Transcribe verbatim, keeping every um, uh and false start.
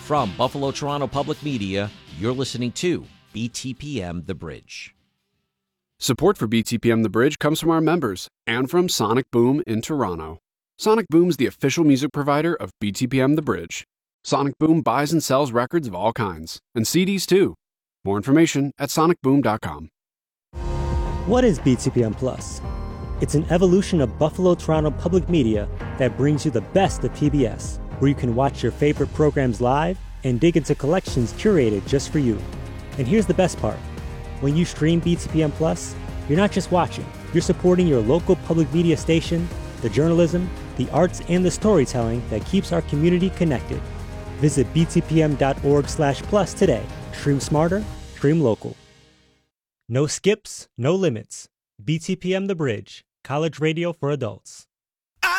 From Buffalo Toronto Public Media, you're listening to B T P M The Bridge. Support for B T P M The Bridge comes from our members and from Sonic Boom in Toronto. Sonic Boom is the official music provider of B T P M The Bridge. Sonic Boom buys and sells records of all kinds, and C Ds too. More information at sonic boom dot com. What is B T P M Plus? It's an evolution of Buffalo Toronto Public Media that brings you the best of P B S, where you can watch your favorite programs live and dig into collections curated just for you. And here's the best part. When you stream B T P M Plus, you're not just watching, you're supporting your local public media station, the journalism, the arts, and the storytelling that keeps our community connected. Visit b t p m dot org slash plus today. Stream smarter, stream local. No skips, no limits. B T P M The Bridge, college radio for adults.